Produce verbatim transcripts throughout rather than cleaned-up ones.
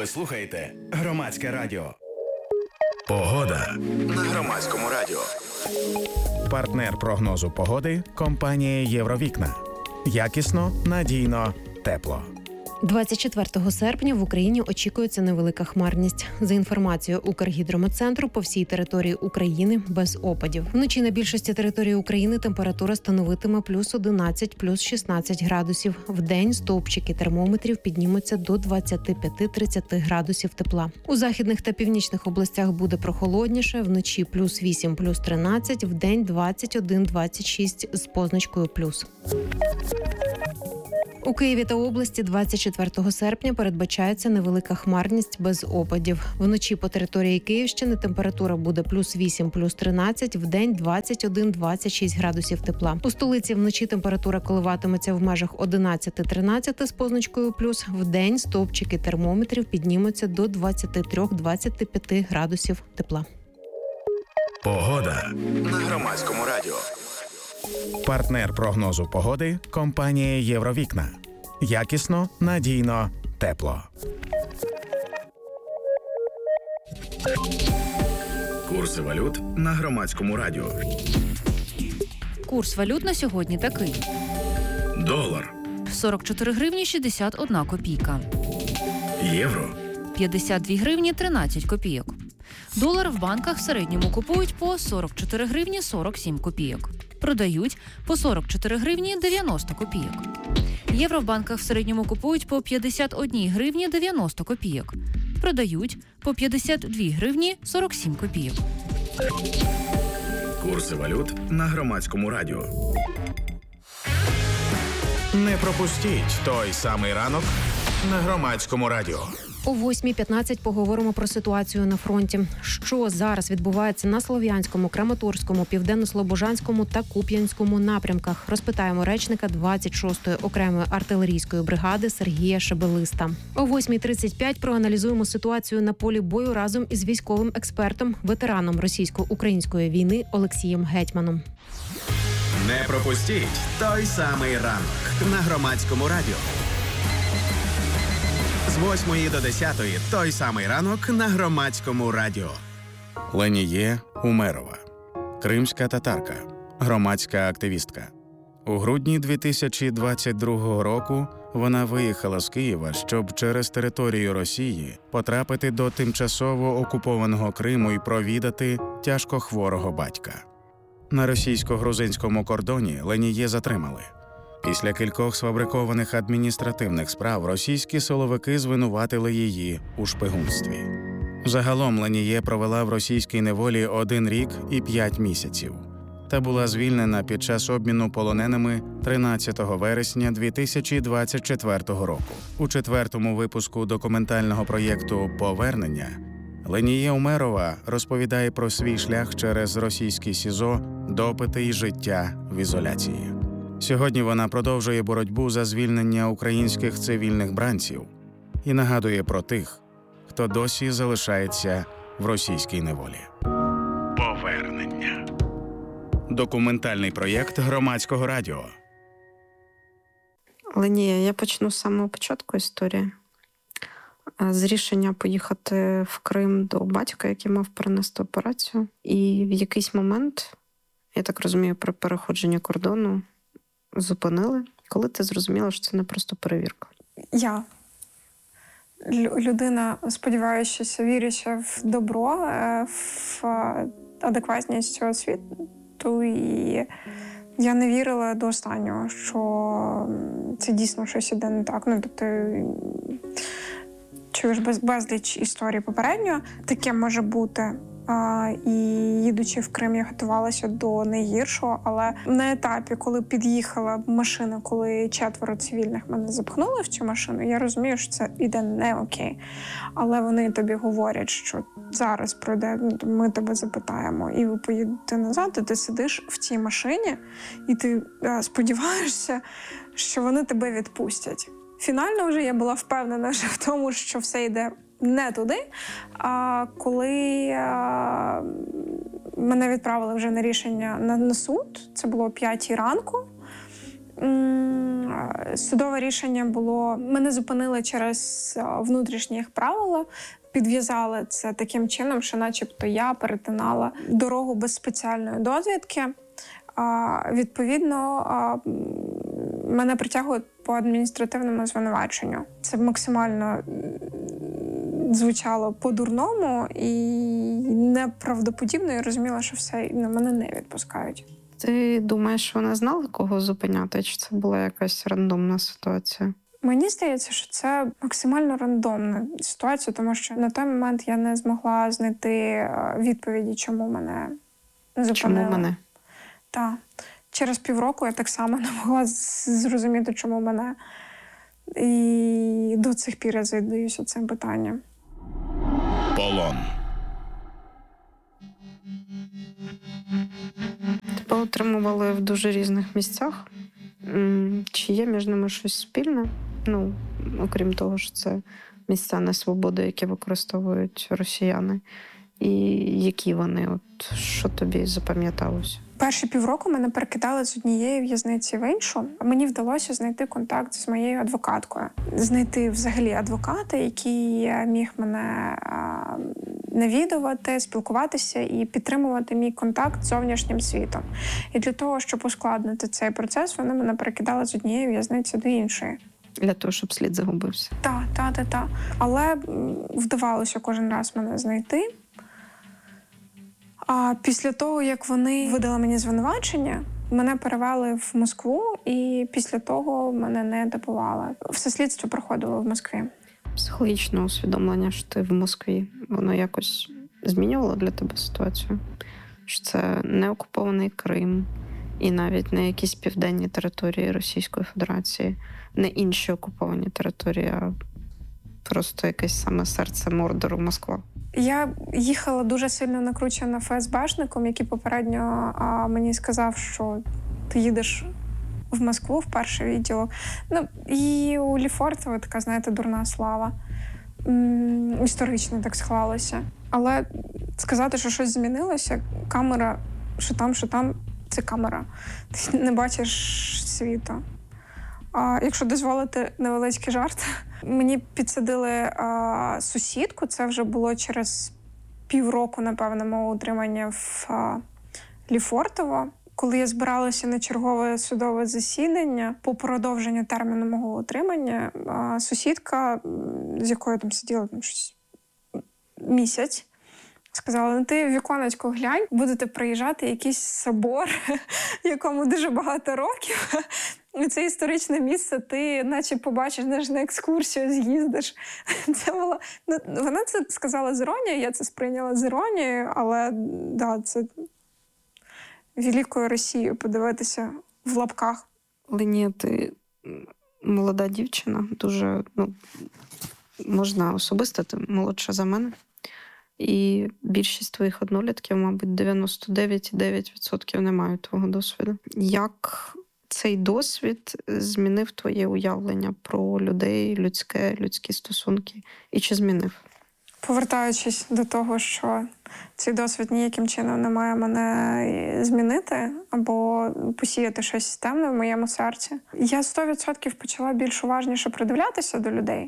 Ви слухаєте Громадське радіо. Погода на Громадському радіо. Партнер прогнозу погоди – компанія «Євровікна». Якісно, надійно, тепло. двадцять четвертого серпня в Україні очікується невелика хмарність. За інформацією Укргідрометцентру, по всій території України без опадів. Вночі на більшості території України температура становитиме плюс одинадцять, плюс шістнадцять градусів. Вдень стовпчики термометрів піднімуться до двадцять п'ять - тридцять градусів тепла. У західних та північних областях буде прохолодніше. Вночі плюс вісім, плюс тринадцять, вдень двадцять один - двадцять шість з позначкою плюс. У Києві та області двадцять четвертого серпня передбачається невелика хмарність без опадів. Вночі по території Київщини температура буде плюс вісім, плюс тринадцять, вдень двадцять один - двадцять шість градусів тепла. У столиці вночі температура коливатиметься в межах одинадцять - тринадцять з позначкою плюс, вдень стовпчики термометрів піднімуться до двадцять три - двадцять п'ять градусів тепла. Погода на Громадському радіо. Партнер прогнозу погоди – компанія «Євровікна». Якісно, надійно, тепло. Курси валют на Громадському радіо. Курс валют на сьогодні такий. Долар. сорок чотири гривні шістдесят одна копійка. Євро. п'ятдесят дві гривні тринадцять копійок. Долар в банках в середньому купують по сорок чотири гривні сорок сім копійок. Продають по сорок чотири гривні дев'яносто копійок. Євро в банках в середньому купують по п'ятдесят одна гривня дев'яносто копійок. Продають по п'ятдесят дві гривні сорок сім копійок. Курси валют на Громадському радіо. Не пропустіть той самий ранок на Громадському радіо. О восьмій п'ятнадцять поговоримо про ситуацію на фронті. Що зараз відбувається на Слов'янському, Краматорському, Південно-Слобожанському та Куп'янському напрямках? Розпитаємо речника двадцять шостої окремої артилерійської бригади Сергія Шебелиста. О восьмій тридцять п'ять проаналізуємо ситуацію на полі бою разом із військовим експертом, ветераном російсько-української війни Олексієм Гетьманом. Не пропустіть той самий ранок на Громадському радіо. З восьмої до десятої той самий ранок на Громадському радіо. Леніє Умерова. Кримська татарка. Громадська активістка. У грудні дві тисячі двадцять другого року вона виїхала з Києва, щоб через територію Росії потрапити до тимчасово окупованого Криму і провідати тяжкохворого батька. На російсько-грузинському кордоні Леніє затримали. Після кількох сфабрикованих адміністративних справ російські силовики звинуватили її у шпигунстві. Загалом Леніє провела в російській неволі один рік і п'ять місяців та була звільнена під час обміну полоненими тринадцятого вересня дві тисячі двадцять четвертого року. У четвертому випуску документального проєкту «Повернення» Леніє Умерова розповідає про свій шлях через російські СІЗО, допити і життя в ізоляції. Сьогодні вона продовжує боротьбу за звільнення українських цивільних бранців і нагадує про тих, хто досі залишається в російській неволі. Повернення. Документальний проєкт Громадського радіо. Ленія, я почну з самого початку історії. З рішення поїхати в Крим до батька, який мав перенести операцію. І в якийсь момент, я так розумію, при переходженні кордону зупинили. Коли ти зрозуміла, що це не просто перевірка? Я. Людина, сподіваючися, віряча в добро, в адекватність цього світу. І я не вірила до останнього, що це дійсно щось іде не так. Ну, тобто, чуєш безліч історій попередньо. Таке може бути. А, і їдучи в Крим, я готувалася до найгіршого, але на етапі, коли під'їхала машина, коли четверо цивільних мене запхнули в цю машину, я розумію, що це іде не окей. Але вони тобі говорять, що зараз пройде, ми тебе запитаємо, і ви поїдете назад, і ти сидиш в цій машині, і ти а, сподіваєшся, що вони тебе відпустять. Фінально вже я була впевнена вже в тому, що все йде не туди. А коли а, мене відправили вже на рішення на, на суд, це було о п'ятій ранку, Судове рішення було, мене зупинили через внутрішні їх правила, підв'язали це таким чином, що начебто я перетинала дорогу без спеціальної дозвідки. Відповідно, мене притягують по адміністративному звинуваченню. Це максимально звучало по-дурному і неправдоподібно. Я розуміла, що все, на мене не відпускають. Ти думаєш, вона знала, кого зупиняти, чи це була якась рандомна ситуація? Мені здається, що це максимально рандомна ситуація, тому що на той момент я не змогла знайти відповіді, чому мене зупинили. Чому мене? Так. Через півроку я так само не могла зрозуміти, чому мене. І до цих пір я задаюся цим питанням. Полон. Тебе отримували в дуже різних місцях. Чи є між ними щось спільне? Ну, окрім того, що це місця несвободи, які використовують росіяни. І які вони? От що тобі запам'яталося? Перші півроку мене перекидали з однієї в'язниці в іншу. Мені вдалося знайти контакт з моєю адвокаткою. Знайти взагалі адвоката, який міг мене навідувати, спілкуватися і підтримувати мій контакт з зовнішнім світом. І для того, щоб ускладнити цей процес, вони мене перекидали з однієї в'язниці до іншої. Для того, щоб слід загубився? Так, так, так, так. Але вдавалося кожен раз мене знайти. А після того, як вони видали мені звинувачення, мене перевели в Москву, і після того мене не допували. Все слідство проходило в Москві. Психологічне усвідомлення, що ти в Москві, воно якось змінювало для тебе ситуацію? Що це не окупований Крим, і навіть не якісь південні території Російської Федерації, не інші окуповані території, а просто якесь саме серце Мордору Москва. Я їхала дуже сильно накручена ФСБшником, який попередньо а, мені сказав, що ти їдеш в Москву в перший відділок. Ну, і у Лефортово така, знаєте, дурна слава. М- історично так склалося. Але сказати, що щось змінилося, камера, що там, що там, це камера. Ти не бачиш світу. А, якщо дозволити невеличкий жарт, мені підсадили а, сусідку, це вже було через півроку, напевно, мого утримання в а, Лефортово. Коли я збиралася на чергове судове засідання по продовженню терміну мого утримання, а, сусідка, з якою там сиділа там, щось місяць, сказала: ну ти в віконечко глянь, будете приїжджати якийсь собор, якому дуже багато років. І це історичне місце, ти наче побачиш, знаєш, на екскурсію з'їздиш. Це було... Ну, вона це сказала з іронією, я це сприйняла з іронією, але да, це великою Росією подивитися в лапках. Лінія, ти молода дівчина, дуже, ну, можна особисто, ти молодша за мене. І більшість твоїх однолітків, мабуть, дев'яносто дев'ять цілих дев'ять десятих відсотка не мають твого досвіду. Як цей досвід змінив твоє уявлення про людей, людське, людські стосунки? І чи змінив? Повертаючись до того, що цей досвід ніяким чином не має мене змінити або посіяти щось темне в моєму серці, я сто відсотків почала більш уважніше придивлятися до людей.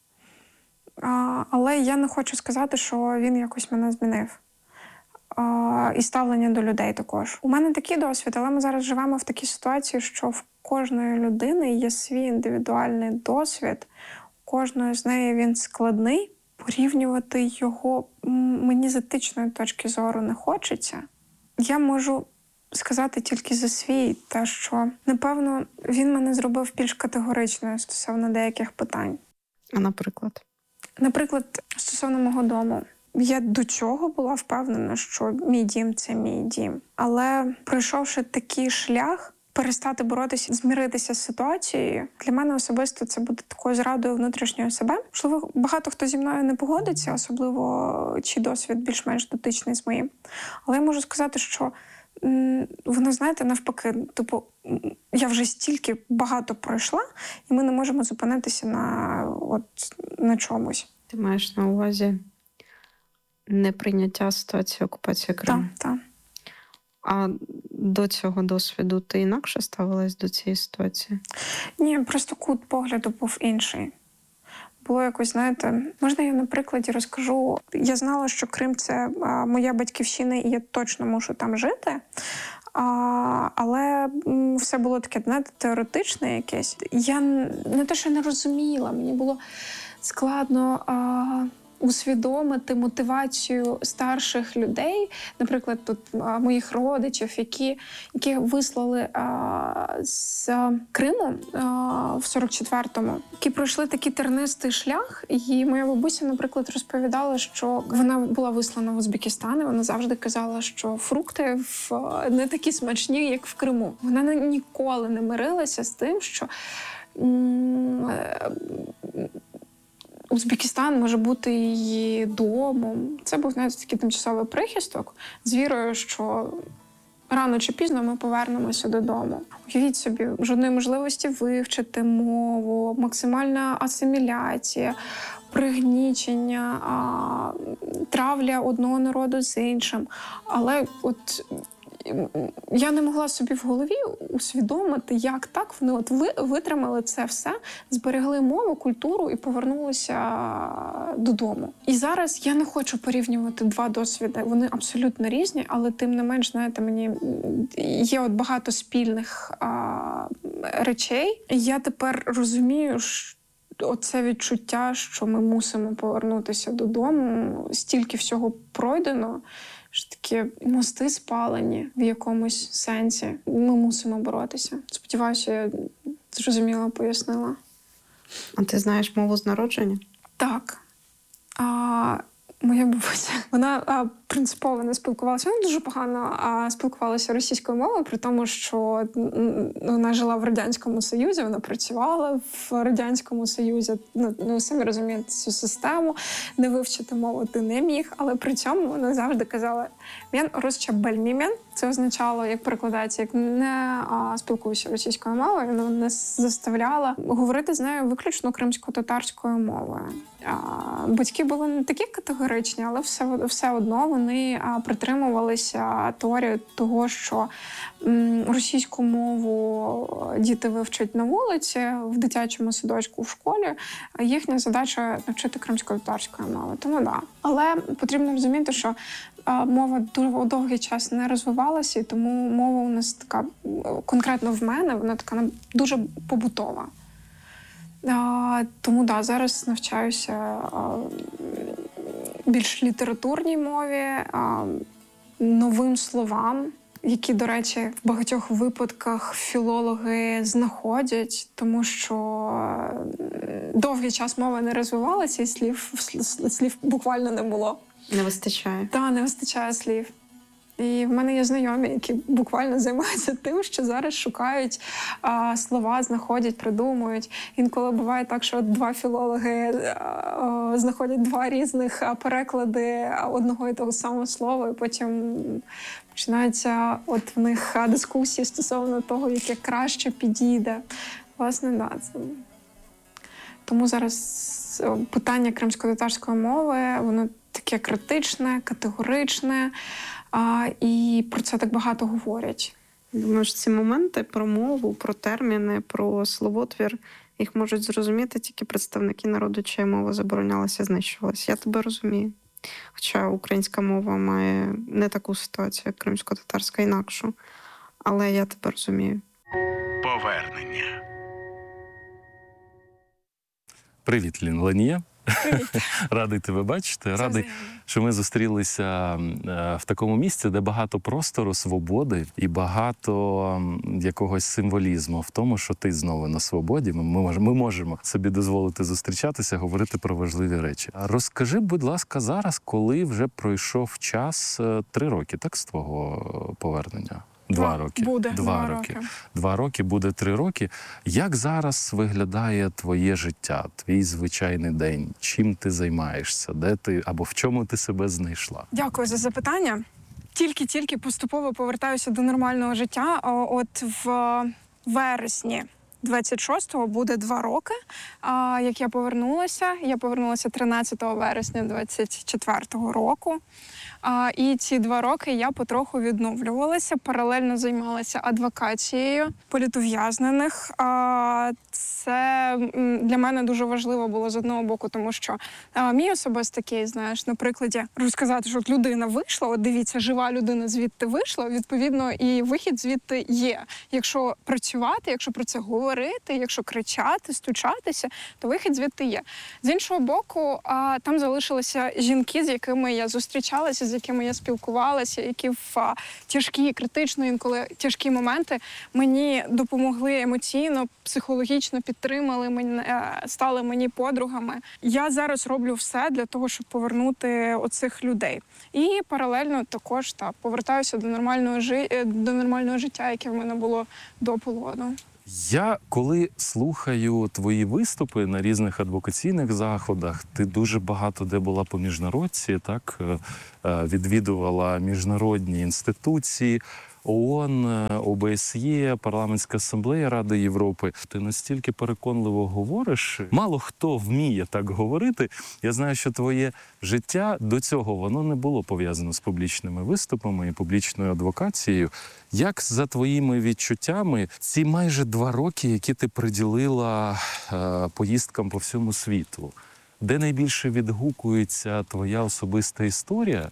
А, але я не хочу сказати, що він якось мене змінив. А, і ставлення до людей також. У мене такий досвід, але ми зараз живемо в такій ситуації, що в кожної людини є свій індивідуальний досвід, у кожної з неї він складний. Порівнювати його мені з етичної точки зору не хочеться. Я можу сказати тільки за свій, те, що, напевно, він мене зробив більш категоричною стосовно деяких питань. А наприклад? Наприклад, стосовно мого дому. Я до цього була впевнена, що мій дім – це мій дім. Але пройшовши такий шлях, перестати боротися, змиритися з ситуацією, для мене особисто це буде такою зрадою внутрішнього себе. Можливо, багато хто зі мною не погодиться, особливо чий досвід більш-менш дотичний з моїм. Але я можу сказати, що воно, знаєте, навпаки, типу, я вже стільки багато пройшла, і ми не можемо зупинитися на, от, на чомусь. Ти маєш на увазі неприйняття ситуації окупації Криму? Так, так. А до цього досвіду ти інакше ставилась до цієї ситуації? Ні, просто кут погляду був інший. Було якось, знаєте, можна я на прикладі розкажу? Я знала, що Крим – це а, моя батьківщина, і я точно мушу там жити. А, але м, все було таке, знаєте, теоретичне якесь. Я не те, що не розуміла, мені було складно а, усвідомити мотивацію старших людей, наприклад, тут а, моїх родичів, які, які вислали а, з Криму а, в сорок четвертому, які пройшли такий тернистий шлях. І моя бабуся, наприклад, розповідала, що вона була вислана в Узбекистан, і вона завжди казала, що фрукти в, не такі смачні, як в Криму. Вона ніколи не мирилася з тим, що м- Узбекистан може бути її домом. Це був, знаєте, такий тимчасовий прихисток з вірою, що рано чи пізно ми повернемося додому. Уявіть собі, жодної можливості вивчити мову, максимальна асиміляція, пригнічення, травля одного народу з іншим. Але от я не могла собі в голові усвідомити, як так вони от витримали це все, зберегли мову, культуру і повернулися додому. І зараз я не хочу порівнювати два досвіди. Вони абсолютно різні, але тим не менш, знаєте, мені є от багато спільних а, речей. І я тепер розумію, що оце відчуття, що ми мусимо повернутися додому, стільки всього пройдено, що такі мости спалені в якомусь сенсі. Ми мусимо боротися. Сподіваюся, я зрозуміло пояснила. А ти знаєш мову з народження? Так. А, моя бабуся, вона а, принципово не спілкувалася. Вона дуже погано а, спілкувалася російською мовою, при тому, що вона жила в Радянському Союзі, вона працювала в Радянському Союзі. Ну, ну самі розумієте цю систему. Не вивчити мову ти не міг, але при цьому вона завжди казала «Мен розчабельмімен». Це означало, як перекладається, як не а, спілкуюся російською мовою, вона не заставляла говорити з нею виключно кримсько-татарською мовою. А, батьки були не такі категоричні, але все, все одно вони а, притримувалися теорії того, що м, російську мову діти вивчать на вулиці, в дитячому садочку, в школі. А їхня задача – навчити кримсько-татарської мови. Тому да. Але потрібно розуміти, що а, мова дуже довгий час не розвивалася, і тому мова у нас така, конкретно в мене, вона така дуже побутова. А, тому да, зараз навчаюся а, більш літературній мові, а, новим словам, які, до речі, в багатьох випадках філологи знаходять, тому що довгий час мова не розвивалася, і слів, слів буквально не було. Не вистачає. Так, не вистачає слів. І в мене є знайомі, які буквально займаються тим, що зараз шукають а, слова, знаходять, придумують. Інколи буває так, що два філологи а, знаходять два різних переклади одного і того самого слова, і потім починаються от в них дискусії стосовно того, яке краще підійде. Власне, да, це... Тому зараз питання кримсько-татарської мови, воно таке критичне, категоричне, а, і про це так багато говорять. Думаю, що ці моменти про мову, про терміни, про словотвір, їх можуть зрозуміти тільки представники народу, чия мова заборонялася, знищувалася. Я тебе розумію. Хоча українська мова має не таку ситуацію, як кримсько-татарська, інакшу. Але я тебе розумію. Повернення. Привіт, Лін Ланія. Привіт. Радий тебе бачити. Це Радий, взаємно. що ми зустрілися в такому місці, де багато простору, свободи і багато якогось символізму в тому, що ти знову на свободі. Ми можемо, ми можемо собі дозволити зустрічатися, говорити про важливі речі. Розкажи, будь ласка, зараз, коли вже пройшов час, три роки, так, з твого повернення? Два роки. Буде два, два роки. роки. Два роки, буде три роки. Як зараз виглядає твоє життя, твій звичайний день? Чим ти займаєшся? Де ти або в чому ти себе знайшла? Дякую за запитання. Тільки-тільки поступово повертаюся до нормального життя. От в вересні двадцять шостого буде два роки, а, як я повернулася. Я повернулася тринадцятого вересня двадцять четвертого року. А, і ці два роки я потроху відновлювалася, паралельно займалася адвокацією політов'язнених. А, це для мене дуже важливо було з одного боку, тому що а, мій особистий кейс, знаєш, на прикладі розказати, що от людина вийшла, от дивіться, жива людина звідти вийшла, відповідно, і вихід звідти є. Якщо працювати, якщо про це говорити, якщо кричати, стучатися, то вихід звідти є. З іншого боку, а, там залишилися жінки, з якими я зустрічалася, з якими я спілкувалася, які в а, тяжкі, критично, інколи тяжкі моменти мені допомогли емоційно, психологічно підтримали мене, стали мені подругами. Я зараз роблю все для того, щоб повернути оцих людей. І паралельно також та, повертаюся до нормального, жи... до нормального життя, яке в мене було до полону. Я, коли слухаю твої виступи на різних адвокаційних заходах, ти дуже багато де була по міжнародці, так? Відвідувала міжнародні інституції, ООН, О Б С Є, Парламентська асамблея Ради Європи. Ти настільки переконливо говориш. Мало хто вміє так говорити. Я знаю, що твоє життя до цього, воно не було пов'язано з публічними виступами і публічною адвокацією. Як за твоїми відчуттями ці майже два роки, які ти приділила е, поїздкам по всьому світу, де найбільше відгукується твоя особиста історія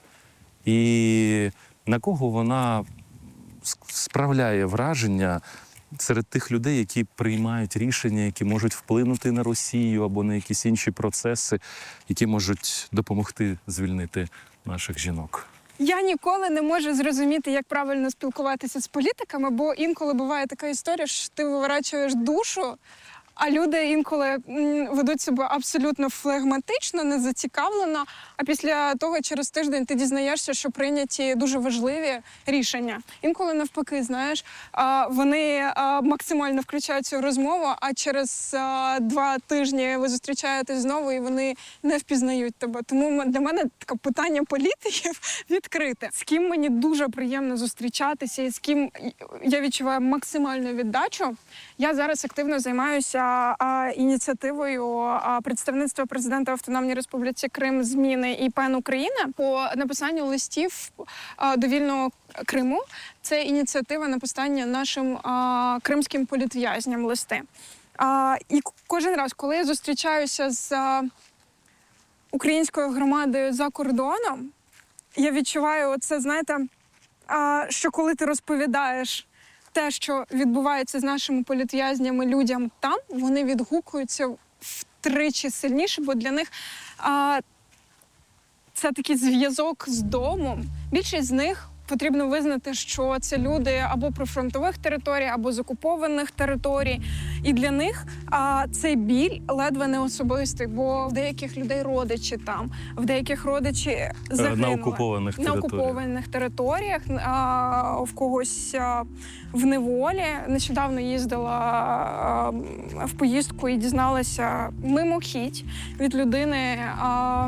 і на кого вона справляє враження серед тих людей, які приймають рішення, які можуть вплинути на Росію або на якісь інші процеси, які можуть допомогти звільнити наших жінок? Я ніколи не можу зрозуміти, як правильно спілкуватися з політиками, бо інколи буває така історія, що ти виворачуєш душу, а люди інколи ведуть себе абсолютно флегматично, незацікавлено, а після того через тиждень ти дізнаєшся, що прийняті дуже важливі рішення. Інколи навпаки, знаєш, вони максимально включаються в розмову, а через два тижні ви зустрічаєтесь знову і вони не впізнають тебе. Тому для мене таке питання політиків відкрите. З ким мені дуже приємно зустрічатися і з ким я відчуваю максимальну віддачу. Я зараз активно займаюся ініціативою представництва президента Автономної Республіки Крим «Зміни» і ПЕН України по написанню листів до вільного Криму. Це ініціатива написання нашим кримським політв'язням листи. І кожен раз, коли я зустрічаюся з українською громадою за кордоном, я відчуваю оце, знаєте, що коли ти розповідаєш те, що відбувається з нашими політв'язнями людям там, вони відгукуються втричі сильніше, бо для них а, це такий зв'язок з домом. Більшість з них потрібно визнати, що це люди або прифронтових територій, або з окупованих територій. І для них а, цей біль ледве не особистий, бо в деяких людей родичі там, в деяких родичі загинули. На окупованих територіях. На окупованих територіях, а, в когось а, в неволі. Нещодавно їздила а, в поїздку і дізналася мимохідь від людини, а,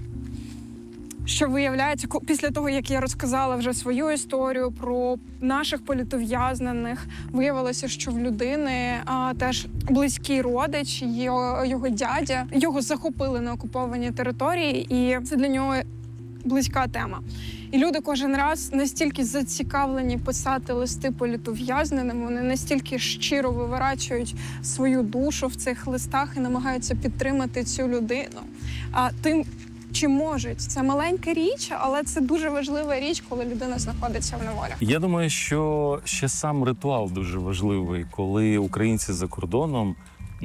що виявляється, після того, як я розказала вже свою історію про наших політов'язнених, виявилося, що в людини а, теж близький родич, його, його дядя, його захопили на окупованій території, і це для нього близька тема. І люди кожен раз настільки зацікавлені писати листи політов'язненим, вони настільки щиро виворачують свою душу в цих листах і намагаються підтримати цю людину. А тим, чи можуть. Це маленька річ, але це дуже важлива річ, коли людина знаходиться в неволі. Я думаю, що ще сам ритуал дуже важливий, коли українці за кордоном,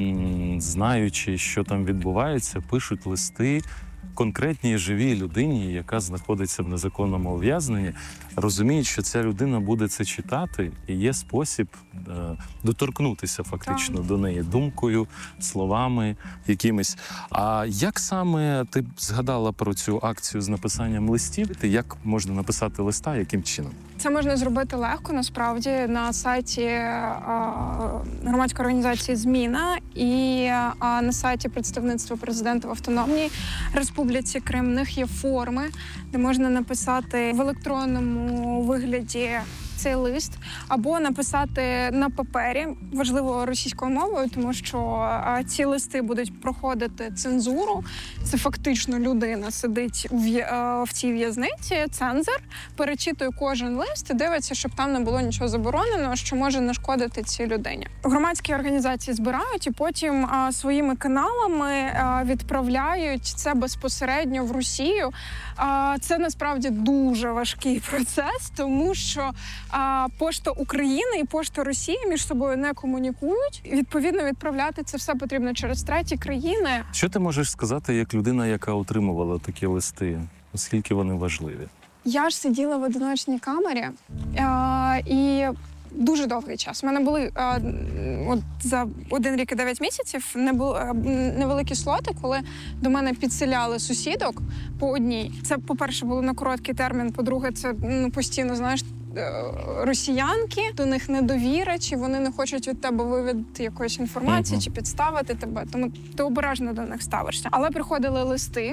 знаючи, що там відбувається, пишуть листи конкретній живій людині, яка знаходиться в незаконному ув'язненні, розуміють, що ця людина буде це читати, і є спосіб е, доторкнутися фактично так. до неї думкою, словами якимись. А як саме ти згадала про цю акцію з написанням листів? Як можна написати листа, яким чином? Це можна зробити легко, насправді, на сайті а, громадської організації «Зміна» і а, на сайті представництва президента в Автономній Республіці Крим. В них є форми, де можна написати в електронному вигляді цей лист, або написати на папері, важливо російською мовою, тому що ці листи будуть проходити цензуру. Це фактично людина сидить в цій в'язниці, цензор, перечитує кожен лист і дивиться, щоб там не було нічого забороненого, що може нашкодити цій людині. Громадські організації збирають і потім а, своїми каналами а, відправляють це безпосередньо в Росію. А, це насправді дуже важкий процес, тому що а, Пошта України і Пошта Росії між собою не комунікують. Відповідно, відправляти це все потрібно через треті країни. Що ти можеш сказати як людина, яка отримувала такі листи? Оскільки вони важливі? Я ж сиділа в одиночній камері а, і дуже довгий час. У мене були а, от за один рік і дев'ять місяців не були невеликі слоти, коли до мене підселяли сусідок по одній. Це, по-перше, було на короткий термін, по-друге, це ну, постійно, знаєш, росіянки, до них недовіра, чи вони не хочуть від тебе вивідати якоїсь інформації, uh-huh. чи підставити тебе. Тому ти обережно до них ставишся. Але приходили листи,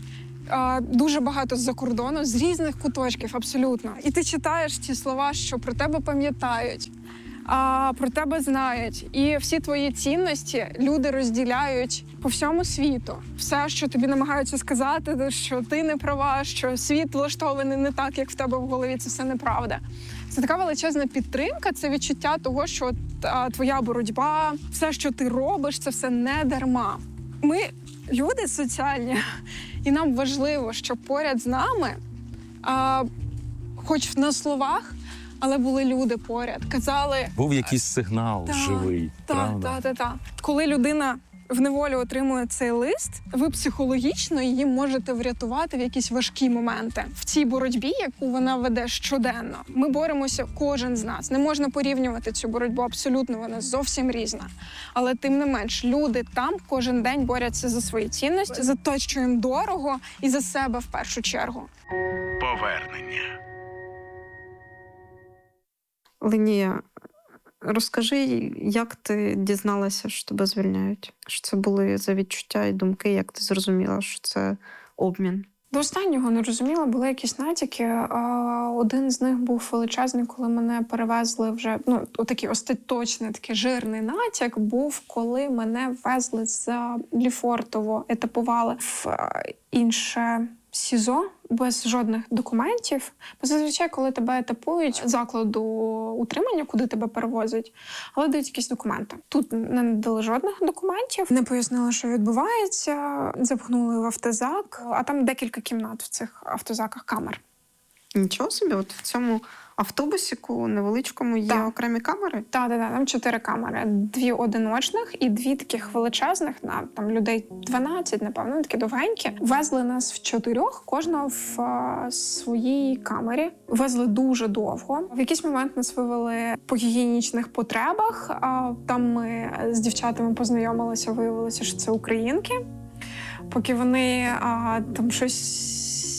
дуже багато з-за кордону, з різних куточків, абсолютно. І ти читаєш ті слова, що про тебе пам'ятають, а про тебе знають. І всі твої цінності люди розділяють по всьому світу. Все, що тобі намагаються сказати, що ти не права, що світ влаштований не так, як в тебе в голові, це все неправда. Це така величезна підтримка, це відчуття того, що а, твоя боротьба, все, що ти робиш, це все не дарма. Ми люди соціальні, і нам важливо, щоб поряд з нами, а, хоч на словах, але були люди поряд. Казали... Був якийсь сигнал та, живий, та, правда? Так, так, так. Коли людина в неволі отримує цей лист, ви психологічно її можете врятувати в якісь важкі моменти. В цій боротьбі, яку вона веде щоденно, ми боремося, кожен з нас. Не можна порівнювати цю боротьбу, абсолютно вона зовсім різна. Але тим не менш, люди там кожен день борються за свої цінності, за те, що їм дорого, і за себе в першу чергу. Повернення. Линія, розкажи, як ти дізналася, що тебе звільняють? Що це були за відчуття і думки, як ти зрозуміла, що це обмін? До останнього не розуміла, були якісь натяки. Один з них був величезний, коли мене перевезли вже, ну, отакий остаточний, такий жирний натяк був, коли мене везли за Лефортово, етапували в інше СІЗО без жодних документів. Бо зазвичай, коли тебе етапують закладу утримання, куди тебе перевозять, але дають якісь документи. Тут не надали жодних документів, не пояснили, що відбувається, запхнули в автозак, а там декілька кімнат в цих автозаках, камер. Нічого собі, от в цьому автобусіку невеличкому є так. окремі камери? Так, так, так, там чотири камери. Дві одиночних і дві таких величезних, на там людей дванадцять, напевно, такі довгенькі. Везли нас в чотирьох, кожного в а, своїй камері. Везли дуже довго. В якийсь момент нас вивели по гігієнічних потребах. А, там ми з дівчатами познайомилися, виявилося, що це українки. Поки вони а, там щось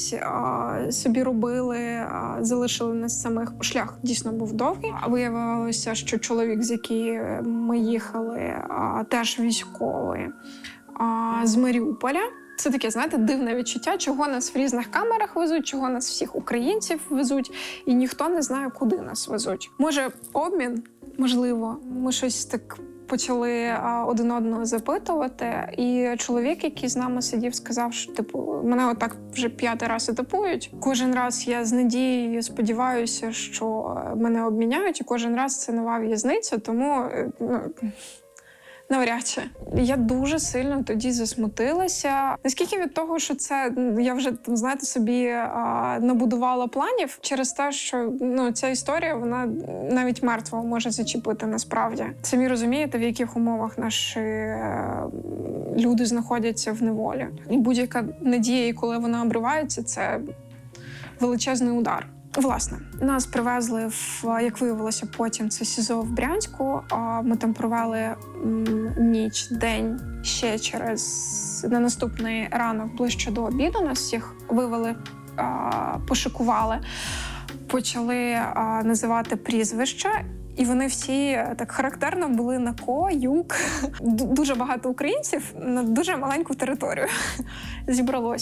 собі робили, залишили нас самих. Шлях дійсно був довгий. Виявилося, що чоловік, з яким ми їхали, теж військовий, з Маріуполя. Це таке, знаєте, дивне відчуття, чого нас в різних камерах везуть, чого нас всіх українців везуть, і ніхто не знає, куди нас везуть. Може, обмін? Можливо. Ми щось так почали один одного запитувати, і чоловік, який з нами сидів, сказав, що типу мене отак вже п'ятий раз етапують. Кожен раз я з надією сподіваюся, що мене обміняють, і кожен раз це нова в'язниця, тому ну, навряд чи. Я дуже сильно тоді засмутилася. Наскільки від того, що це я вже, знаєте, собі а, набудувала планів через те, що ну, ця історія, вона навіть мертвого може зачепити насправді. Самі розумієте, в яких умовах наші а, люди знаходяться в неволі. І будь-яка надія, і коли вона обривається, це величезний удар. Власне, нас привезли в, як виявилося потім, це СІЗО в Брянську. Ми там провели ніч, день, ще через на наступний ранок, ближче до обіду, нас всіх вивели, пошикували, почали називати прізвища. І вони всі так характерно були на ко, юк. Дуже багато українців на дуже маленьку територію зібралося.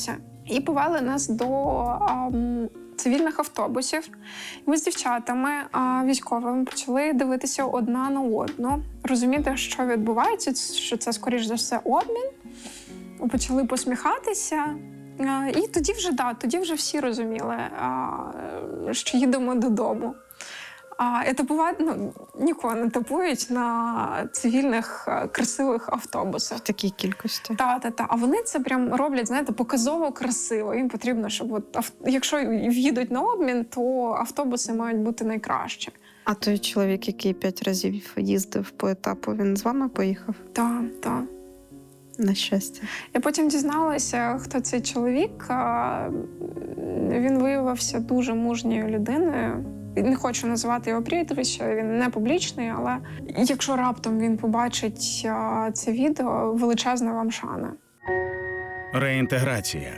І повели нас до а, цивільних автобусів. Ми з дівчатами а, військовими почали дивитися одна на одну, розуміти, що відбувається, що це, скоріш за все, обмін. Почали посміхатися. А, і тоді вже, да, тоді вже всі розуміли, а, що їдемо додому. А етапувати, ну, нікого не етапують на цивільних красивих автобусах. В такій кількості. Так, так, так. А вони це прям роблять, знаєте, показово красиво. Їм потрібно, щоб от, ав... якщо в'їдуть на обмін, то автобуси мають бути найкращі. А той чоловік, який п'ять разів їздив по етапу, він з вами поїхав? Так, так. На щастя. Я потім дізналася, хто цей чоловік. Він виявився дуже мужньою людиною. Не хочу називати його прізвище, він не публічний, але якщо раптом він побачить це відео, величезна вам шана. Реінтеграція.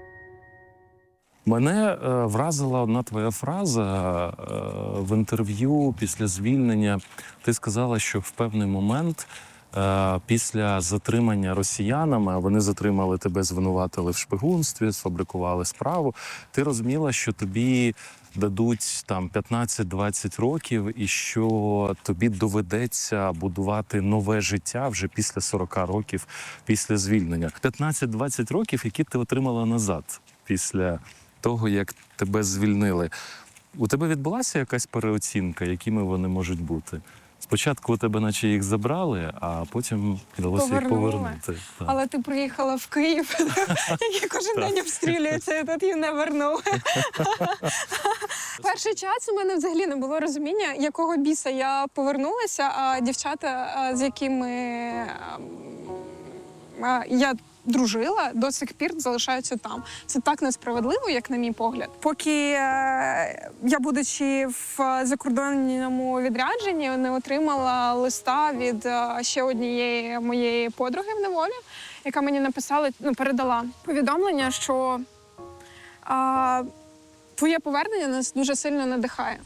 Мене е, вразила одна твоя фраза е, в інтерв'ю після звільнення. Ти сказала, що в певний момент е, після затримання росіянами, а вони затримали тебе, звинуватили в шпигунстві, сфабрикували справу, ти розуміла, що тобі дадуть там п'ятнадцять-двадцять років і що тобі доведеться будувати нове життя вже після сорока років після звільнення. п'ятнадцять-двадцять років, які ти отримала назад після того, як тебе звільнили. У тебе відбулася якась переоцінка, якими вони можуть бути? Спочатку у тебе наче їх забрали, а потім вдалося їх повернути. Так. Але ти приїхала в Київ, який кожен день обстрілюється, і тут її не вернув. Перший час у мене взагалі не було розуміння, якого біса я повернулася, а дівчата, з якими я дружила, до сих пір залишаються там. Це так несправедливо, як на мій погляд. Поки я, будучи в закордонному відрядженні, не отримала листа від ще однієї моєї подруги в неволі, яка мені написала, ну, передала повідомлення, що а, твоє повернення нас дуже сильно надихає.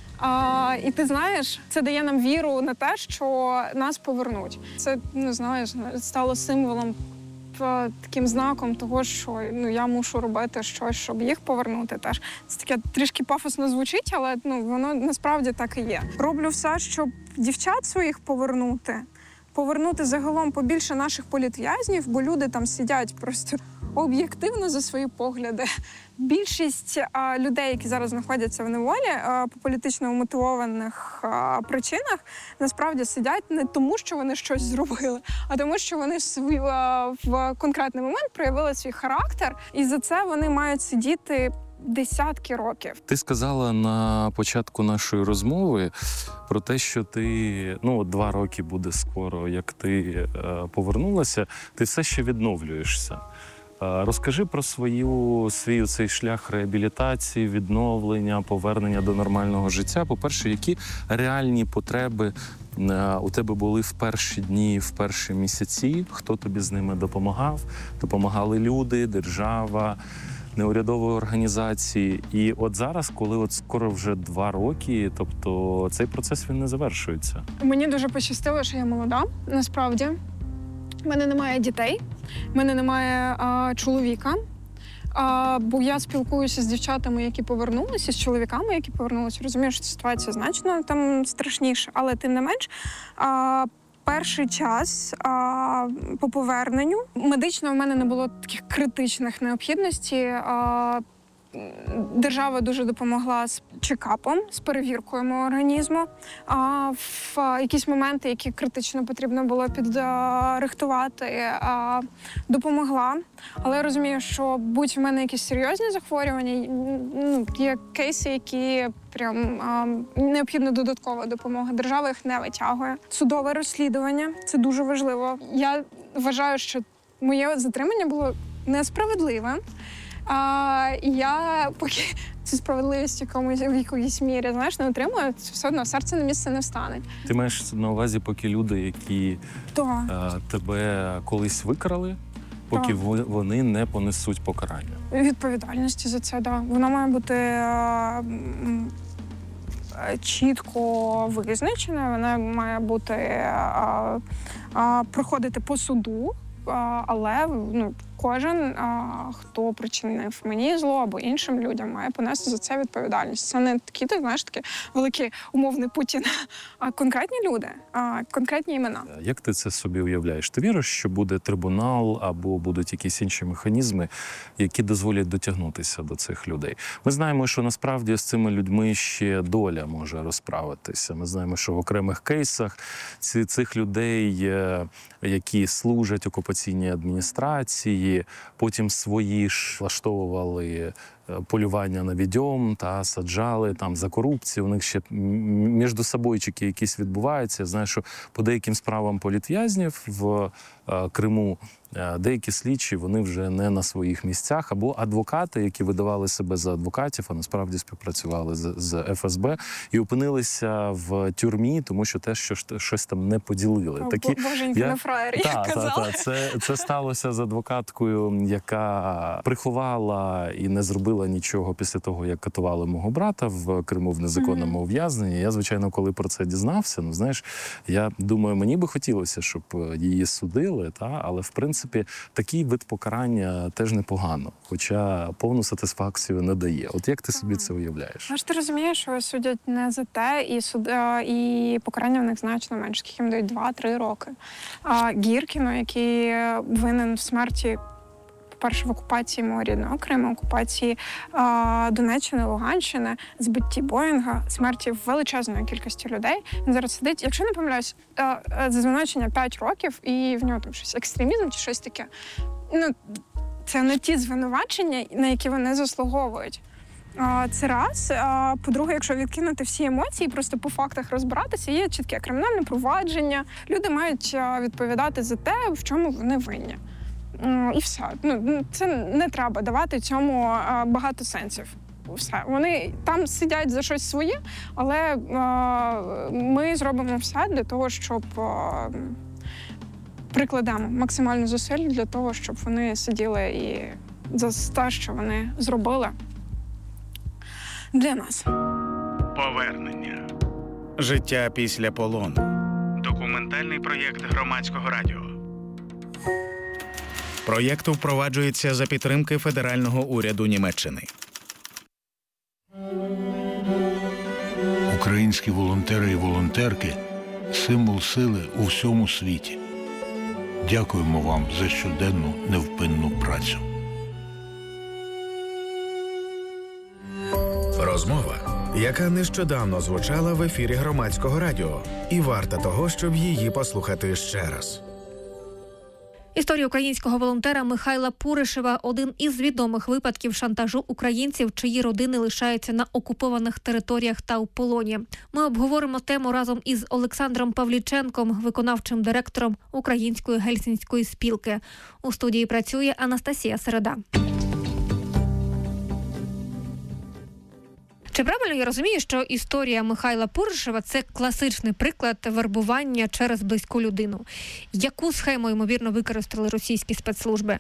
А, і ти знаєш, це дає нам віру на те, що нас повернуть. Це, ну, знаєш, стало символом, таким знаком того, що, ну, я мушу робити щось, щоб їх повернути теж. Це таке трішки пафосно звучить, але, ну, воно насправді так і є. Роблю все, щоб дівчат своїх повернути, повернути загалом побільше наших політв'язнів, бо люди там сидять просто об'єктивно за свої погляди. Більшість а, людей, які зараз знаходяться в неволі, а, по політично мотивованих а, причинах, насправді сидять не тому, що вони щось зробили, а тому, що вони свій, а, в конкретний момент проявили свій характер, і за це вони мають сидіти десятки років. Ти сказала на початку нашої розмови про те, що ти, ну, два роки буде скоро, як ти е, повернулася, ти все ще відновлюєшся. Розкажи про свою, свій цей шлях реабілітації, відновлення, повернення до нормального життя. По-перше, які реальні потреби у тебе були в перші дні, в перші місяці? Хто тобі з ними допомагав? Допомагали люди, держава, неурядові організації. І от зараз, коли от скоро вже два роки, тобто цей процес, він не завершується. Мені дуже пощастило, що я молода, насправді. У мене немає дітей, в мене немає а, чоловіка, а, бо я спілкуюся з дівчатами, які повернулися, з чоловіками, які повернулися. Розумію, що ситуація значно там страшніша, але тим не менш, а, перший час а, по поверненню медично в мене не було таких критичних необхідностей. А, Держава дуже допомогла з чекапом, з перевіркою мого організму. А в якісь моменти, які критично потрібно було підрихтувати, допомогла. Але я розумію, що будь в мене якісь серйозні захворювання, ну, є кейси, які прям а, необхідна додаткова допомога. Держава їх не витягує. Судове розслідування – це дуже важливо. Я вважаю, що моє затримання було несправедливим. А, я поки цю справедливість в якомусь в якоїсь мірі, знаєш, не отримую, все одно серце на місце не встане. Ти маєш на увазі, поки люди, які а, тебе колись викрали, поки так. вони не понесуть покарання? Відповідальності за це, так. Да. Вона має бути а, чітко визначена, вона має бути а, а, проходити по суду. Але, ну, кожен, хто причинив мені зло або іншим людям, має понести за це відповідальність. Це не такі, ти знаєш, такі великі умовний Путін, а конкретні люди, а конкретні імена. Як ти це собі уявляєш? Ти віриш, що буде трибунал або будуть якісь інші механізми, які дозволять дотягнутися до цих людей? Ми знаємо, що насправді з цими людьми ще доля може розправитися. Ми знаємо, що в окремих кейсах ці, цих людей, які служать окупаційній адміністрації, потім свої ж влаштовували полювання на відьом та саджали там за корупцію. У них ще між собойчики якісь відбуваються. Знаєш, що по деяким справам політв'язнів в Криму деякі слідчі, вони вже не на своїх місцях, або адвокати, які видавали себе за адвокатів, а насправді співпрацювали з, з еф ес бе і опинилися в тюрмі, тому що те, що щось там не поділили. О, Такі, боженьки я... на фраєрі, як та, казали. та, та. Це, це сталося з адвокаткою, яка приховала і не зробила нічого після того, як катували мого брата в Криму в незаконному mm-hmm. ув'язненні. Я, звичайно, коли про це дізнався, ну, знаєш, я думаю, мені би хотілося, щоб її судили, та, але, в принципі, такий вид покарання теж непогано, хоча повну сатисфакцію не дає. От як ти собі це уявляєш? Ну ж ти розумієш, що судять не за те, і суд і покарання в них значно менше, скільки їм дають два-три роки. А Гіркіну, який винен в смерті, по-перше, в окупації мого рідного Криму, окупації а, Донеччини, Луганщини, збитті Боїнга, смерті величезної кількості людей. Він зараз сидить, якщо не помиляюсь, за звинувачення п'ять років, і в нього там щось екстремізм чи щось таке. Ну, це не ті звинувачення, на які вони заслуговують. Це раз. По-друге, якщо відкинути всі емоції, просто по фактах розбиратися, є чітке кримінальне провадження. Люди мають відповідати за те, в чому вони винні. І все. Ну, це не треба давати цьому багато сенсів. Все. Вони там сидять за щось своє, але ми зробимо все для того, щоб прикладемо максимально зусиль для того, щоб вони сиділи і за те, що вони зробили для нас. Повернення. Життя після полону. Документальний проєкт Громадського радіо. Проєкт впроваджується за підтримки федерального уряду Німеччини. Українські волонтери і волонтерки – символ сили у всьому світі. Дякуємо вам за щоденну невпинну працю. Розмова, яка нещодавно звучала в ефірі Громадського радіо, і варта того, щоб її послухати ще раз. Історія українського волонтера Михайла Пуришева – один із відомих випадків шантажу українців, чиї родини лишаються на окупованих територіях та у полоні. Ми обговоримо тему разом із Олександром Павліченком, виконавчим директором Української гельсінської спілки. У студії працює Анастасія Середа. Чи правильно я розумію, що історія Михайла Пуришева – це класичний приклад вербування через близьку людину? Яку схему, ймовірно, використали російські спецслужби?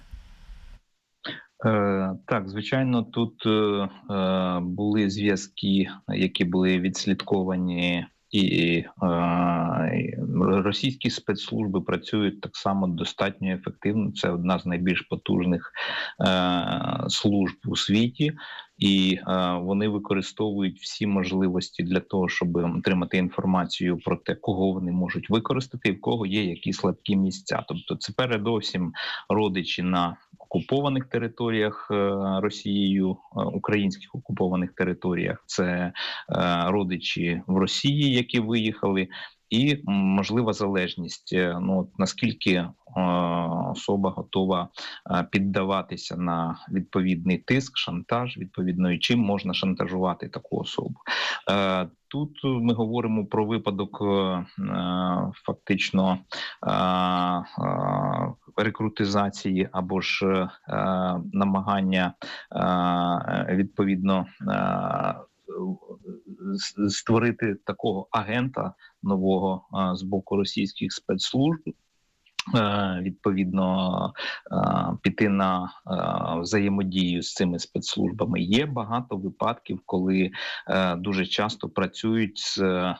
Е, так, звичайно, тут е, були зв'язки, які були відслідковані, і е, російські спецслужби працюють так само достатньо ефективно. Це одна з найбільш потужних е, служб у світі. І е, вони використовують всі можливості для того, щоб отримати інформацію про те, кого вони можуть використати і в кого є які слабкі місця. Тобто це передовсім родичі на окупованих територіях е, Росією, е, українських окупованих територіях. Це е, родичі в Росії, які виїхали, і можлива залежність. Ну, наскільки особа готова піддаватися на відповідний тиск, шантаж, відповідно, і чим можна шантажувати таку особу. Тут ми говоримо про випадок фактично рекрутизації або ж намагання відповідно створити такого агента нового з боку російських спецслужб. відповідно піти на взаємодію з цими спецслужбами. Є багато випадків, коли дуже часто працюють з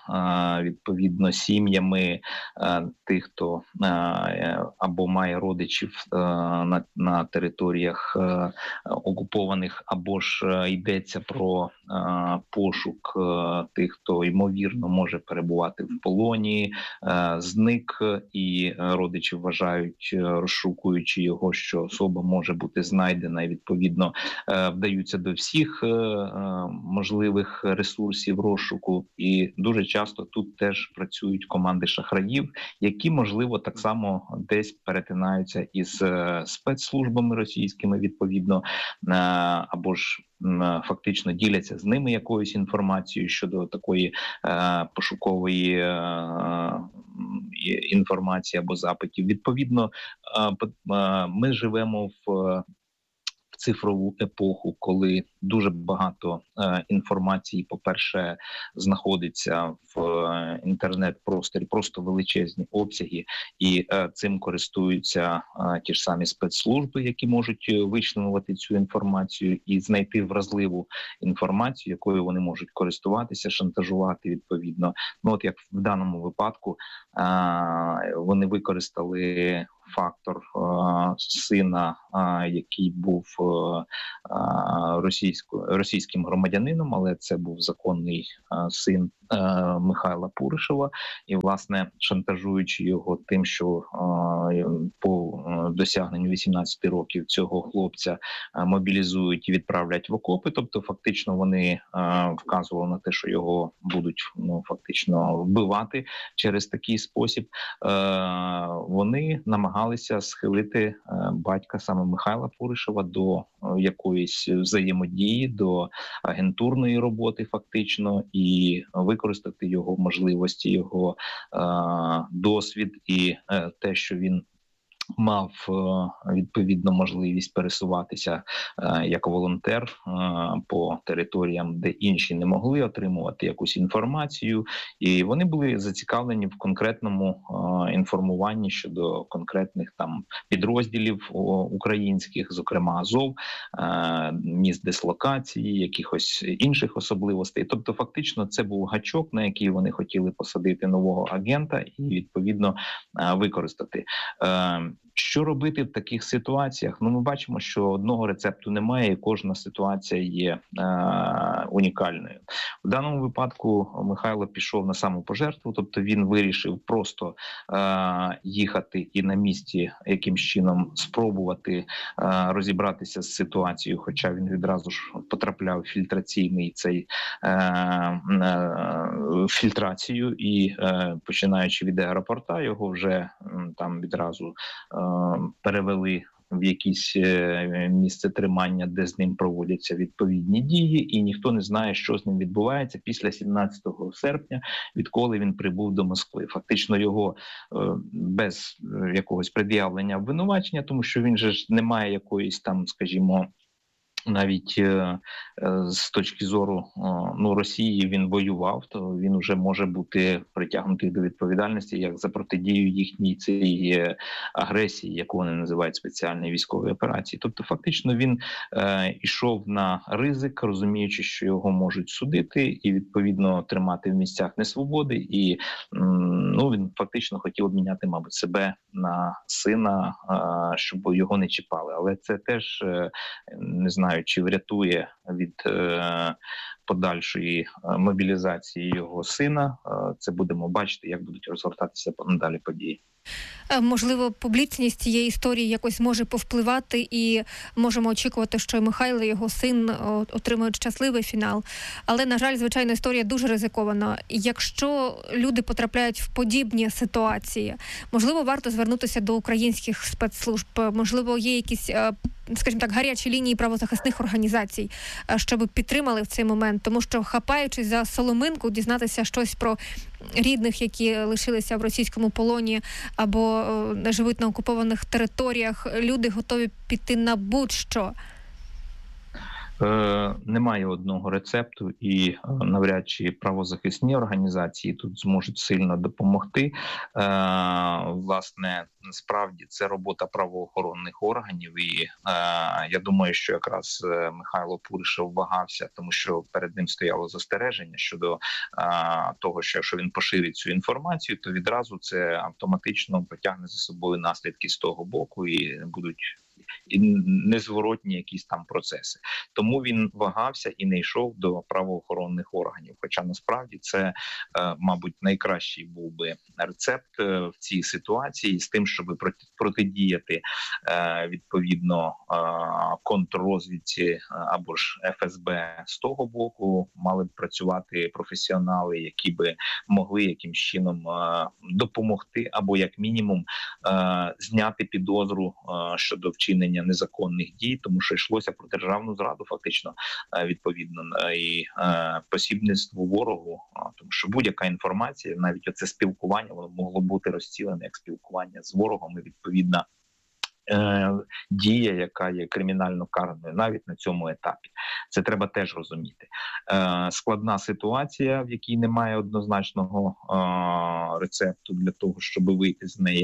відповідно сім'ями тих, хто або має родичів на, на територіях окупованих, або ж йдеться про пошук тих, хто ймовірно може перебувати в полоні, зник, і родичі вважають, розшукуючи його, що особа може бути знайдена, і відповідно вдаються до всіх можливих ресурсів розшуку. І дуже часто тут теж працюють команди шахраїв, які, можливо, так само десь перетинаються із спецслужбами російськими, відповідно, або ж фактично діляться з ними якоюсь інформацією щодо такої е, пошукової е, інформації або запитів. Відповідно, е, е, ми живемо в цифрову епоху, коли дуже багато е, інформації, по-перше, знаходиться в е, інтернет-просторі, просто величезні обсяги, і е, цим користуються е, ті ж самі спецслужби, які можуть вичленувати цю інформацію і знайти вразливу інформацію, якою вони можуть користуватися, шантажувати відповідно. Ну от як в даному випадку е, вони використали фактор е, сина, е, який був е, російсько, російським громадянином, але це був законний е, син е, Михайла Пуришева, і, власне, шантажуючи його тим, що е, по досягненню вісімнадцяти років цього хлопця е, мобілізують і відправлять в окопи, тобто фактично вони е, вказували на те, що його будуть ну, фактично вбивати через такий спосіб, е, вони намагалися схилити батька саме Михайла Пуришева до якоїсь взаємодії, до агентурної роботи фактично, і використати його можливості, його досвід і те, що він мав відповідно можливість пересуватися як волонтер по територіям, де інші не могли отримувати якусь інформацію, і вони були зацікавлені в конкретному інформуванні щодо конкретних там підрозділів українських, зокрема Азов, місць дислокації, якихось інших особливостей. Тобто фактично це був гачок, на який вони хотіли посадити нового агента і відповідно використати. Що робити в таких ситуаціях? Ну, ми бачимо, що одного рецепту немає, і кожна ситуація є е, унікальною. В даному випадку Михайло пішов на самопожертву, тобто він вирішив просто е, їхати і на місці якимсь чином спробувати е, розібратися з ситуацією, хоча він відразу ж потрапляв в фільтраційний цей е, е, фільтрацію, і е, починаючи від аеропорта, його вже е, там відразу е, перевели в якесь місце тримання, де з ним проводяться відповідні дії, і ніхто не знає, що з ним відбувається після сімнадцятого серпня, відколи він прибув до Москви. Фактично його без якогось пред'явлення обвинувачення, тому що він же ж не має якоїсь там, скажімо, навіть е, з точки зору е, ну, Росії він воював, то він вже може бути притягнутий до відповідальності як за протидію їхній цій агресії, яку вони називають спеціальні військові операції. Тобто фактично він е, йшов на ризик, розуміючи, що його можуть судити і відповідно тримати в місцях несвободи, і м, ну, він фактично хотів обміняти, мабуть, себе на сина, е, щоб його не чіпали. Але це теж, е, не знаю, чи врятує від е, подальшої е, мобілізації його сина. Е, це будемо бачити, як будуть розгортатися надалі події. Можливо, публічність цієї історії якось може повпливати, і можемо очікувати, що і Михайло, його син, отримують щасливий фінал. Але, на жаль, звичайно, історія дуже ризикована. Якщо люди потрапляють в подібні ситуації, можливо, варто звернутися до українських спецслужб, можливо, є якісь, скажімо так, гарячі лінії правозахисних організацій, щоб підтримали в цей момент. Тому що, хапаючись за соломинку, дізнатися щось про рідних, які лишилися в російському полоні або е, живуть на окупованих територіях, люди готові піти на будь-що. Е, немає одного рецепту, і е, навряд чи правозахисні організації тут зможуть сильно допомогти. Е, власне, справді це робота правоохоронних органів, і е, я думаю, що якраз Михайло Пуришев вагався, тому що перед ним стояло застереження щодо е, того, що якщо він поширить цю інформацію, то відразу це автоматично потягне за собою наслідки з того боку і будуть і незворотні якісь там процеси. Тому він вагався і не йшов до правоохоронних органів. Хоча насправді це, е, мабуть, найкращий був би рецепт е, в цій ситуації з тим, щоб проти, протидіяти е, відповідно е, контррозвідці або ж еф ес бе з того боку. Мали б працювати професіонали, які би могли якимсь чином е, допомогти або як мінімум е, зняти підозру е, щодо вчинення незаконних дій, тому що йшлося про державну зраду, фактично, відповідно, і посібництво ворогу, тому що будь-яка інформація, навіть оце спілкування, воно могло бути розцілене як спілкування з ворогом, і відповідно дія, яка є кримінально караною навіть на цьому етапі. Це треба теж розуміти. Складна ситуація, в якій немає однозначного рецепту для того, щоб вийти з неї.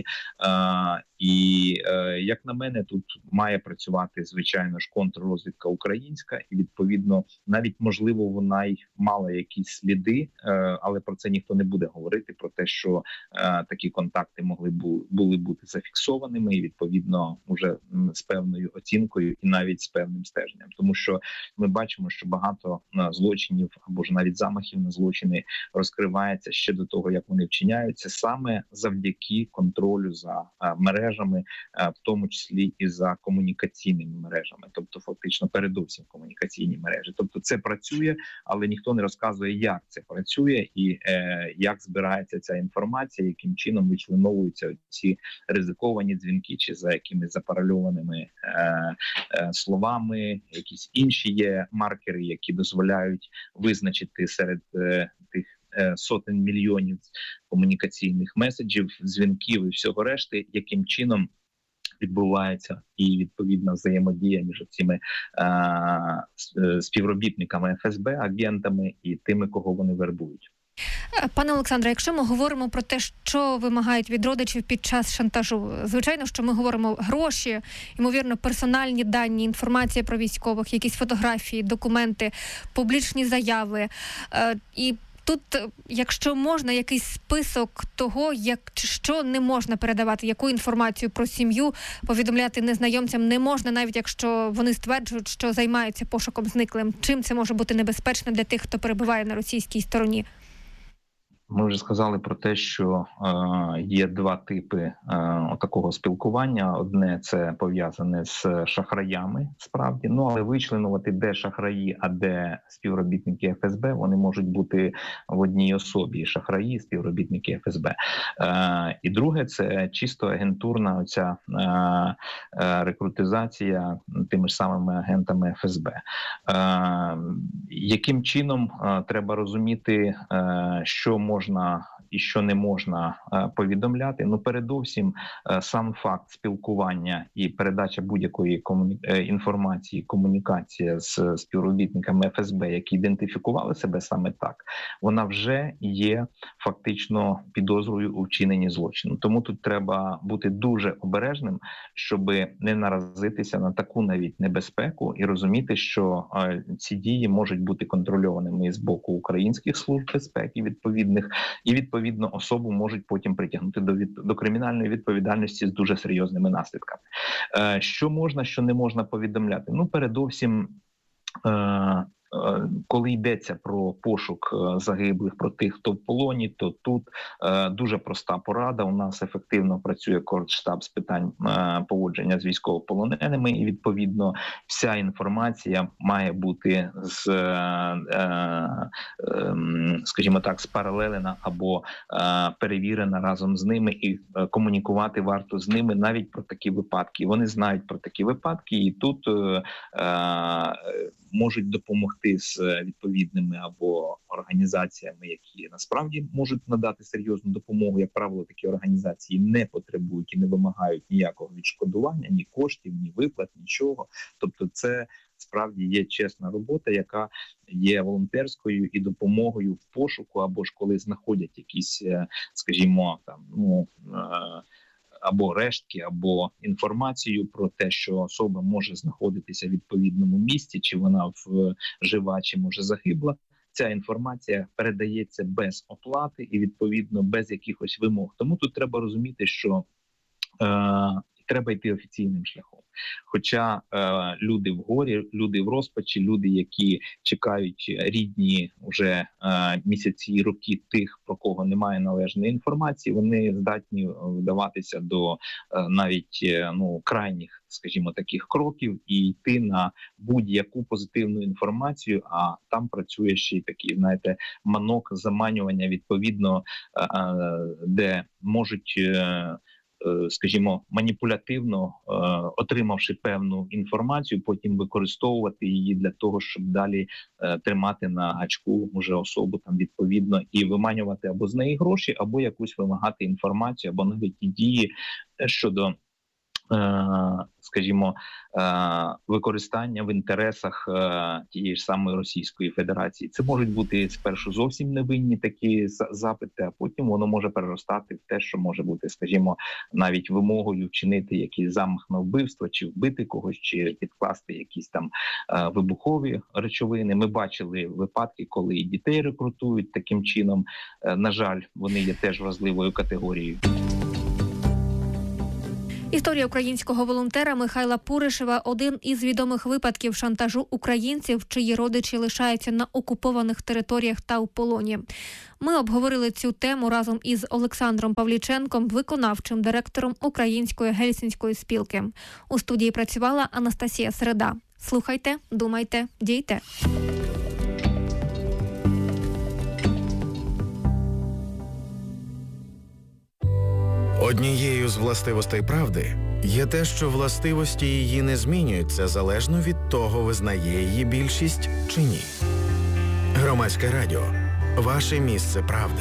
І, як на мене, тут має працювати, звичайно ж, контррозвідка українська, і, відповідно, навіть, можливо, вона й мала якісь сліди, але про це ніхто не буде говорити, про те, що такі контакти могли були бути зафіксованими і, відповідно, уже з певною оцінкою і навіть з певним стеженням. Тому що ми бачимо, що багато злочинів або ж навіть замахів на злочини розкривається ще до того, як вони вчиняються, саме завдяки контролю за мережами, в тому числі і за комунікаційними мережами. Тобто, фактично, передусім комунікаційні мережі. Тобто це працює, але ніхто не розказує, як це працює і е, як збирається ця інформація, яким чином вичленовуються ці ризиковані дзвінки, чи за якимись запаральованими е, е, словами, якісь інші є маркери, які дозволяють визначити серед е, тих сотень мільйонів комунікаційних меседжів, дзвінків і всього решти, яким чином відбувається і відповідна взаємодія між цими е, співробітниками еф ес бе, агентами і тими, кого вони вербують. Пане Олександре, якщо ми говоримо про те, що вимагають від родичів під час шантажу, звичайно, що ми говоримо гроші, ймовірно, персональні дані, інформація про військових, якісь фотографії, документи, публічні заяви. І тут, якщо можна, якийсь список того, як що не можна передавати, яку інформацію про сім'ю повідомляти незнайомцям не можна, навіть якщо вони стверджують, що займаються пошуком зниклим. Чим це може бути небезпечно для тих, хто перебуває на російській стороні? Ми вже сказали про те, що е, є два типи е, такого спілкування. Одне – це пов'язане з шахраями, справді. Ну, але вичленувати, де шахраї, а де співробітники еф ес бе, вони можуть бути в одній особі. Шахраї, співробітники еф ес бе. Е, і друге – це чисто агентурна оця е, е, рекрутизація тими ж самими агентами еф ес бе. Е, яким чином е, треба розуміти, е, що може можна і що не можна е, повідомляти. Ну, передовсім, е, сам факт спілкування і передача будь-якої комуні... е, інформації, комунікація з співробітниками еф ес бе, які ідентифікували себе саме так, вона вже є фактично підозрою у вчиненні злочину. Тому тут треба бути дуже обережним, щоб не наразитися на таку навіть небезпеку і розуміти, що е, ці дії можуть бути контрольованими з боку українських служб безпеки відповідних, і відповідно особу можуть потім притягнути до від... до кримінальної відповідальності з дуже серйозними наслідками. Е, що можна, що не можна повідомляти? Ну, передовсім, е, коли йдеться про пошук загиблих, про тих, хто в полоні, то тут е, дуже проста порада. У нас ефективно працює Коордштаб з питань е, поводження з військовополоненими, і відповідно вся інформація має бути з, е, е, скажімо так, спаралелена або е, перевірена разом з ними, і е, комунікувати варто з ними навіть про такі випадки. Вони знають про такі випадки, і тут е, е, можуть допомогти з відповідними або організаціями, які насправді можуть надати серйозну допомогу. Як правило, такі організації не потребують і не вимагають ніякого відшкодування, ні коштів, ні виплат, нічого. Тобто це справді є чесна робота, яка є волонтерською і допомогою в пошуку, або ж коли знаходять якісь, скажімо, там, ну, або рештки, або інформацію про те, що особа може знаходитися в відповідному місці, чи вона в жива, чи може загибла. Ця інформація передається без оплати і, відповідно, без якихось вимог. Тому тут треба розуміти, що е, треба йти офіційним шляхом. Хоча е, люди в горі, люди в розпачі, люди, які чекають рідні вже е, місяці і роки тих, про кого немає належної інформації, вони здатні вдаватися до е, навіть е, ну, крайніх, скажімо, таких кроків і йти на будь-яку позитивну інформацію, а там працює ще й такий, знаєте, манок заманювання, відповідно, е, е, де можуть... Е, скажімо, маніпулятивно, е, отримавши певну інформацію, потім використовувати її для того, щоб далі е, тримати на гачку уже особу там відповідно і виманювати або з неї гроші, або якусь вимагати інформацію, або навіть і дії щодо, е, скажімо, е, використання в інтересах е, тієї ж самої Російської Федерації. Це можуть бути спершу зовсім невинні такі запити, а потім воно може переростати в те, що може бути, скажімо, навіть вимогою вчинити якийсь замах на вбивство, чи вбити когось, чи підкласти якісь там е, вибухові речовини. Ми бачили випадки, коли і дітей рекрутують таким чином. Е, на жаль, вони є теж вразливою категорією. Історія українського волонтера Михайла Пуришева – один із відомих випадків шантажу українців, чиї родичі лишаються на окупованих територіях та у полоні. Ми обговорили цю тему разом із Олександром Павліченком, виконавчим директором Української гельсінської спілки. У студії працювала Анастасія Середа. Слухайте, думайте, дійте. Однією з властивостей правди є те, що властивості її не змінюються залежно від того, визнає її більшість чи ні. Громадське радіо – ваше місце правди.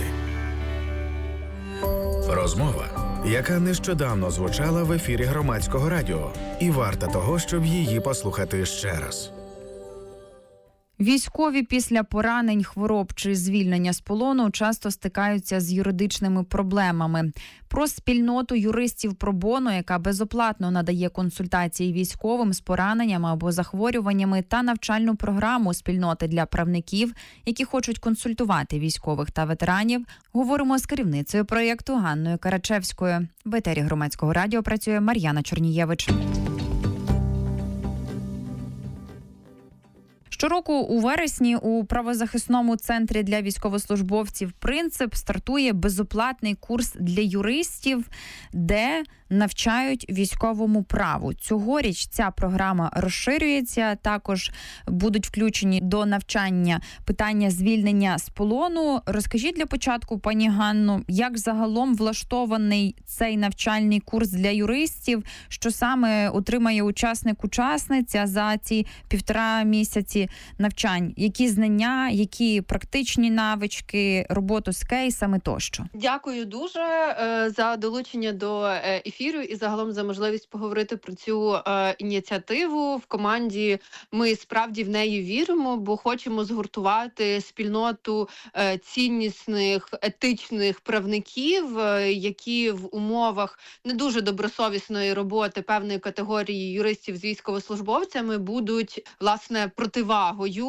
Розмова, яка нещодавно звучала в ефірі Громадського радіо, і варта того, щоб її послухати ще раз. Військові після поранень, хвороб чи звільнення з полону часто стикаються з юридичними проблемами. Про спільноту юристів пробоно, яка безоплатно надає консультації військовим з пораненнями або захворюваннями, та навчальну програму спільноти для правників, які хочуть консультувати військових та ветеранів, говоримо з керівницею проєкту Ганною Карачевською. В етері Громадського радіо працює Мар'яна Чорнієвич. Щороку у вересні у правозахисному центрі для військовослужбовців «Принцип» стартує безоплатний курс для юристів, де навчають військовому праву. Цьогоріч ця програма розширюється, також будуть включені до навчання питання звільнення з полону. Розкажіть для початку, пані Ганно, як загалом влаштований цей навчальний курс для юристів, що саме отримає учасник-учасниця за ці півтора місяці навчань? Які знання, які практичні навички, роботу з кейсами тощо? Дякую дуже е, за долучення до е, ефіру і загалом за можливість поговорити про цю е, ініціативу. В команді ми справді в неї віримо, бо хочемо згуртувати спільноту е, ціннісних, етичних правників, е, які в умовах не дуже добросовісної роботи певної категорії юристів з військовослужбовцями будуть, власне, противагою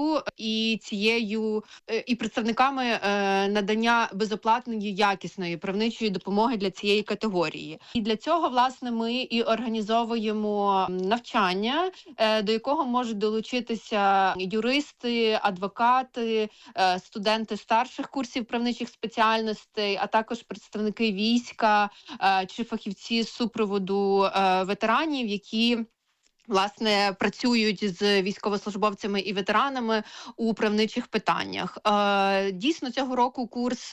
і цією і представниками е, надання безоплатної якісної правничої допомоги для цієї категорії. І для цього, власне, ми і організовуємо навчання, е, до якого можуть долучитися юристи, адвокати, е, студенти старших курсів правничих спеціальностей, а також представники війська е, чи фахівці з супроводу е, ветеранів, які власне працюють з військовослужбовцями і ветеранами у правничих питаннях. Дійсно, цього року курс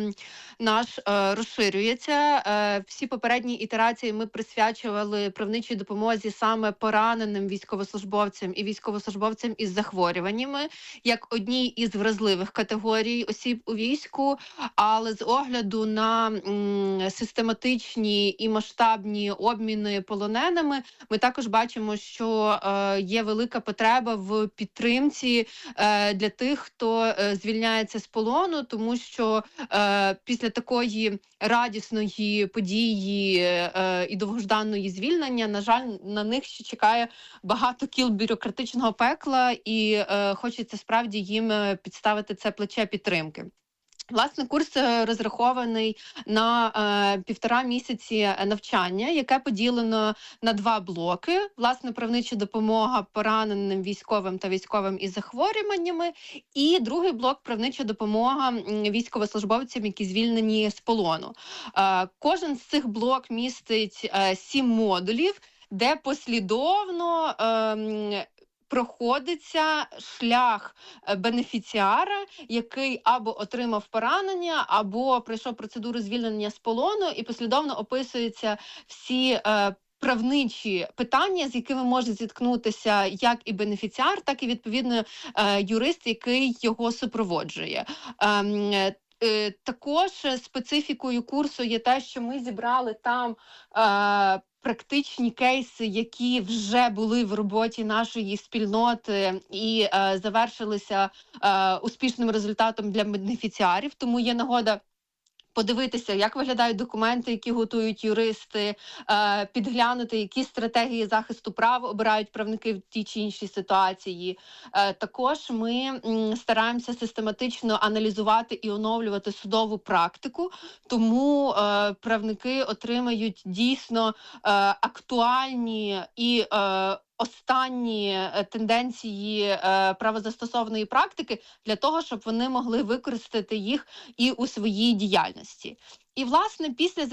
наш розширюється. Всі попередні ітерації ми присвячували правничій допомозі саме пораненим військовослужбовцям і військовослужбовцям із захворюваннями, як одній із вразливих категорій осіб у війську, але з огляду на м, систематичні і масштабні обміни полоненими, ми також бачимо, що е, є велика потреба в підтримці е, для тих, хто е, звільняється з полону, тому що е, після такої радісної події е, і довгожданої звільнення, на жаль, на них ще чекає багато кіл бюрократичного пекла, і е, хочеться справді їм підставити це плече підтримки. Власне, курс розрахований на е, півтора місяці навчання, яке поділено на два блоки. Власне, правнича допомога пораненим військовим та військовим із захворюваннями. І другий блок – правнича допомога військовослужбовцям, які звільнені з полону. Е, кожен з цих блок містить е, сім модулів, де послідовно е, проходиться шлях бенефіціара, який або отримав поранення, або пройшов процедуру звільнення з полону, і послідовно описуються всі е, правничі питання, з якими може зіткнутися як і бенефіціар, так і, відповідно, е, юрист, який його супроводжує. Е, е, також специфікою курсу є те, що ми зібрали там е, практичні кейси, які вже були в роботі нашої спільноти і е, завершилися е, успішним результатом для бенефіціарів. Тому є нагода подивитися, як виглядають документи, які готують юристи, е, підглянути, які стратегії захисту прав обирають правники в тій чи іншій ситуації. Е, також ми м, стараємося систематично аналізувати і оновлювати судову практику, тому е, правники отримають дійсно е, актуальні і е, останні тенденції е, правозастосовної практики для того, щоб вони могли використати їх і у своїй діяльності. І, власне, після